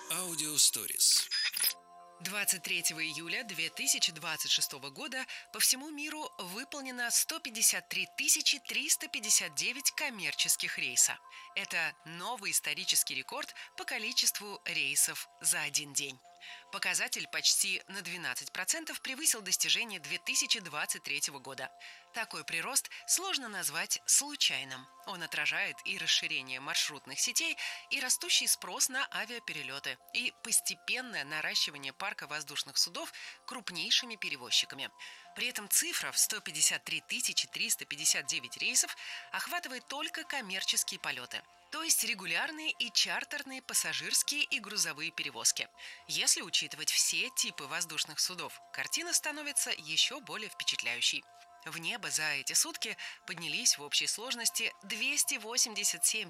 Аудиосторис. 23 июля 2026 года по всему миру выполнено 153 359 коммерческих рейса. Это новый исторический рекорд по количеству рейсов за один день. Показатель почти на 12% превысил достижение 2023 года. Такой прирост сложно назвать случайным. Он отражает и расширение маршрутных сетей, и растущий спрос на авиаперелеты, и постепенное наращивание парка воздушных судов крупнейшими перевозчиками. При этом цифра в 153 359 рейсов охватывает только коммерческие полеты, то есть регулярные и чартерные пассажирские и грузовые перевозки. Если учитывать все типы воздушных судов, картина становится еще более впечатляющей. В небо за эти сутки поднялись в общей сложности 287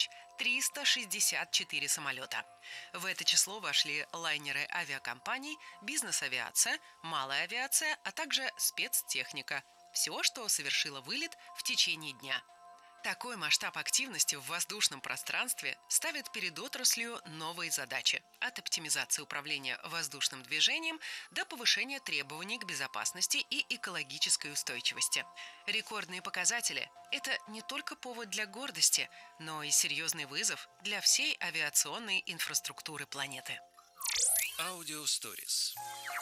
364 самолета. В это число вошли лайнеры авиакомпаний, бизнес-авиация, малая авиация, а также спецтехника. Все, что совершило вылет в течение дня. Такой масштаб активности в воздушном пространстве ставит перед отраслью новые задачи – от оптимизации управления воздушным движением до повышения требований к безопасности и экологической устойчивости. Рекордные показатели – это не только повод для гордости, но и серьезный вызов для всей авиационной инфраструктуры планеты. Аудиосторис.